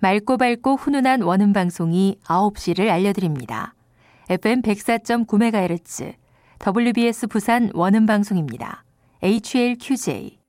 맑고 밝고 훈훈한 원음 방송이 9시를 알려드립니다. FM 104.9MHz WBS 부산 원음 방송입니다. HLQJ